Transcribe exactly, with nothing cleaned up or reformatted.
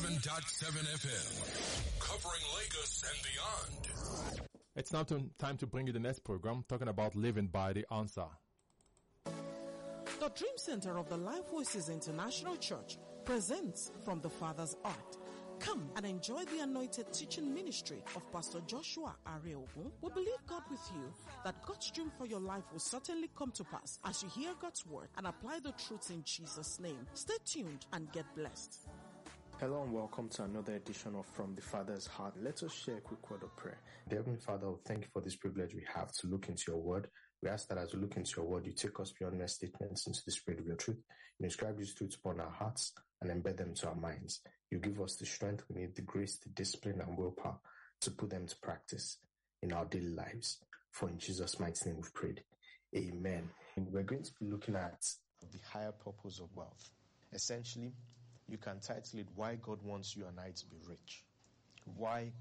seven point seven F M, covering Lagos and beyond. It's now to, time to bring you the next program, talking about living by the answer. The Dream Center of the Life Voices International Church presents From the Father's Art. Come and enjoy the anointed teaching ministry of Pastor Joshua Areogun. We believe God with you that God's dream for your life will certainly come to pass as you hear God's word and apply the truths in Jesus' name. Stay tuned and get blessed. Hello and welcome to another edition of From the Father's Heart. Let us share a quick word of prayer. Dear Heavenly Father, thank you for this privilege we have to look into your word. We ask that as we look into your word, you take us beyond mere statements into the spirit of your truth. You inscribe these truths upon our hearts and embed them to our minds. You give us the strength we need, the grace, the discipline and willpower to put them to practice in our daily lives. For in Jesus' mighty name we've prayed. Amen. And we're going to be looking at The higher purpose of wealth. Essentially, you can title it, Why God Wants You and I to Be Rich. Why